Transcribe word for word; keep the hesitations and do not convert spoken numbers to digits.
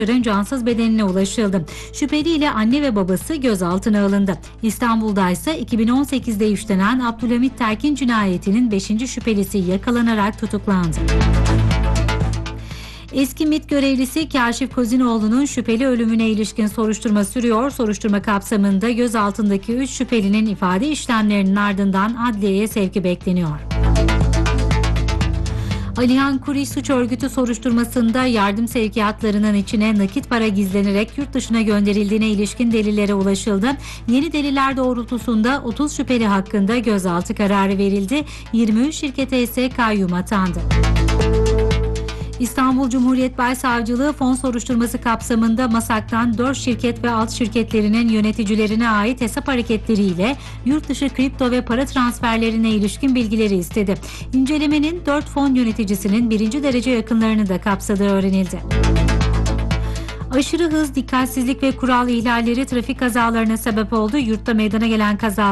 cansız bedenine ulaşıldı. Şüpheliyle anne ve babası gözaltına alındı. İstanbul'da ise iki bin on sekizde işlenen Abdülhamit Terkin cinayetinin beşinci şüphelisi yakalanarak tutuklandı. Eski MİT görevlisi Kâşif Kozinoğlu'nun şüpheli ölümüne ilişkin soruşturma sürüyor. Soruşturma kapsamında gözaltındaki üç şüphelinin ifade işlemlerinin ardından adliyeye sevki bekleniyor. Alihan Kuri suç örgütü soruşturmasında yardım sevkiyatlarının içine nakit para gizlenerek yurt dışına gönderildiğine ilişkin delillere ulaşıldı. Yeni deliller doğrultusunda otuz şüpheli hakkında gözaltı kararı verildi. yirmi üç şirkete ise kayyum atandı. İstanbul Cumhuriyet Başsavcılığı fon soruşturması kapsamında MASAK'tan dört şirket ve alt şirketlerinin yöneticilerine ait hesap hareketleriyle yurt dışı kripto ve para transferlerine ilişkin bilgileri istedi. İncelemenin dört fon yöneticisinin birinci derece yakınlarını da kapsadığı öğrenildi. Aşırı hız, dikkatsizlik ve kural ihlalleri trafik kazalarına sebep oldu. Yurtta meydana gelen kaza